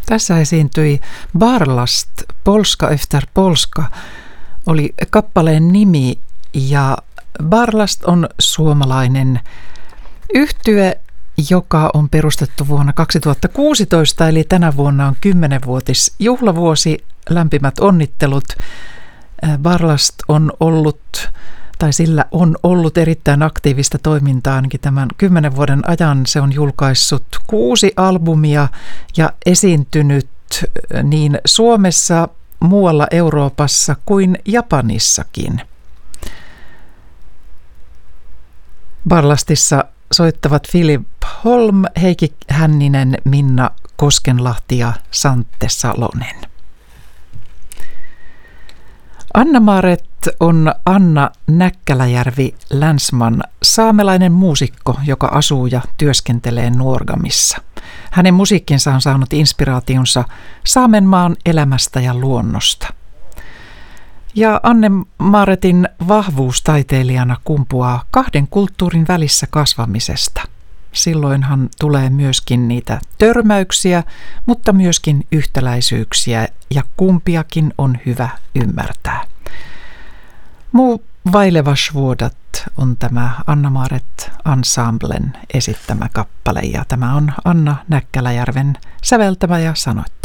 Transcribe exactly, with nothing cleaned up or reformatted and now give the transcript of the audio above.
Tässä esiintyi Barlast, Polska efter Polska, oli kappaleen nimi, ja Barlast on suomalainen yhtye, joka on perustettu vuonna kaksituhattakuusitoista, eli tänä vuonna on kymmenvuotisjuhlavuosi. Lämpimät onnittelut. Barlast on ollut, tai sillä on ollut erittäin aktiivista toimintaa ainakin tämän kymmenen vuoden ajan. Se on julkaissut kuusi albumia ja esiintynyt niin Suomessa, muualla Euroopassa kuin Japanissakin. Barlastissa soittavat Filip Holm, Heikki Hänninen, Minna Koskenlahti ja Santte Salonen. Anna-Maaret on Anna Näkkäläjärvi-Länsman, saamelainen muusikko, joka asuu ja työskentelee Nuorgamissa. Hänen musiikkinsa on saanut inspiraationsa Saamenmaan elämästä ja luonnosta. Ja Anne-Maaretin vahvuus taiteilijana kumpuaa kahden kulttuurin välissä kasvamisesta. Silloinhan tulee myöskin niitä törmäyksiä, mutta myöskin yhtäläisyyksiä, ja kumpiakin on hyvä ymmärtää. Muu Vailevasvuodat on tämä Anna-Maaret Ensemblen esittämä kappale, ja tämä on Anna Näkkäläjärven säveltämä ja sanoittama.